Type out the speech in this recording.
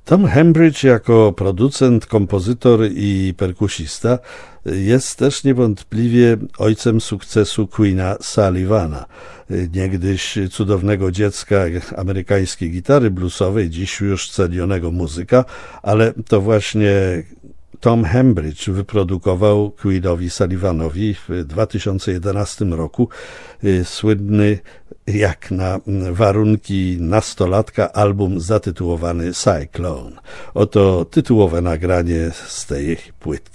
Tom Hembridge jako producent, kompozytor i perkusista jest też niewątpliwie ojcem sukcesu Queena Sullivana, niegdyś cudownego dziecka amerykańskiej gitary bluesowej, dziś już cenionego muzyka, ale to właśnie Tom Hembridge wyprodukował Queenowi Sullivanowi w 2011 roku słynny jak na warunki nastolatka album zatytułowany Cyclone. Oto tytułowe nagranie z tej płytki.